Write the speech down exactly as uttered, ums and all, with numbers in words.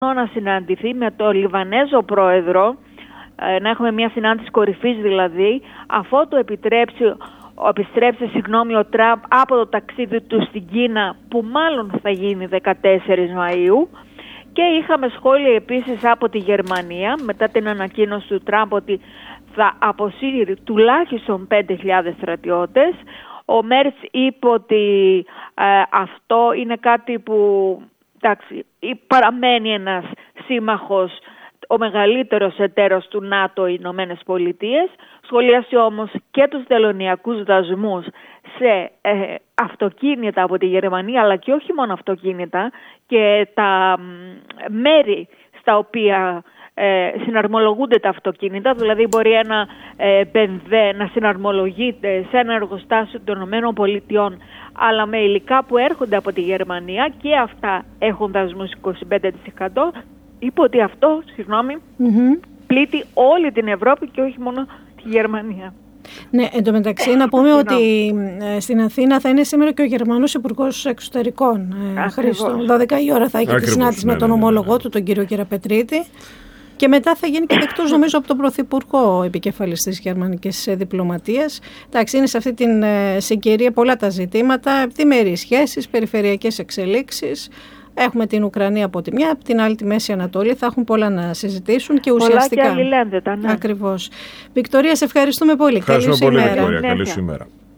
να συναντηθεί με το Λιβανέζο πρόεδρο, να έχουμε μια συνάντηση κορυφής δηλαδή, αφού το επιτρέψει, επιστρέψει συγγνώμη, ο Τραμπ από το ταξίδι του στην Κίνα, που μάλλον θα γίνει δεκατέσσερις Μαΐου. Και είχαμε σχόλια επίσης από τη Γερμανία μετά την ανακοίνωση του Τραμπ ότι θα αποσύρει τουλάχιστον πέντε χιλιάδες στρατιώτες. Ο Μέρτς είπε ότι ε, αυτό είναι κάτι που εντάξει, παραμένει ένας σύμμαχος, ο μεγαλύτερος εταίρος του ΝΑΤΟ, οι Ηνωμένες Πολιτείες. Σχολίασε όμως και τους τελωνειακούς δασμούς σε ε, αυτοκίνητα από τη Γερμανία, αλλά και όχι μόνο αυτοκίνητα, και τα ε, μέρη στα οποία ε, συναρμολογούνται τα αυτοκίνητα. Δηλαδή μπορεί ένα ε, μπι εμ ντάμπλιου να συναρμολογείται σε ένα εργοστάσιο των Ηνωμένων Πολιτειών, αλλά με υλικά που έρχονται από τη Γερμανία, και αυτά έχουν δασμούς είκοσι πέντε τοις εκατό. Είπε ότι αυτό, συγγνώμη, mm-hmm. πλήττει όλη την Ευρώπη και όχι μόνο τη Γερμανία. Ναι, εν τω μεταξύ να πούμε ότι ε, στην Αθήνα θα είναι σήμερα και ο Γερμανός Υπουργός Εξωτερικών, ε, Χρήστο. δώδεκα η ώρα θα έχει Ακριβώς, τη συνάντηση ναι, με τον ναι, ομόλογό ναι. του, τον κύριο Κεραπετρίτη. Και μετά θα γίνει και δεκτός, νομίζω, από τον Πρωθυπουργό επικεφαλής της γερμανικής διπλωματίας. Εντάξει, είναι σε αυτή την ε, συγκυρία πολλά τα ζητήματα, διμερείς σχέσεις, περιφερειακές εξελίξεις. Έχουμε την Ουκρανία από τη μια, από την άλλη τη Μέση Ανατολή. Θα έχουν πολλά να συζητήσουν και ουσιαστικά. Πολλά και αλληλένδετα, ναι. Ακριβώς. Βικτωρία, σε ευχαριστούμε πολύ. Ευχαριστούμε Καλή πολύ, ημέρα. Βικτωρία. Καλή σου ημέρα.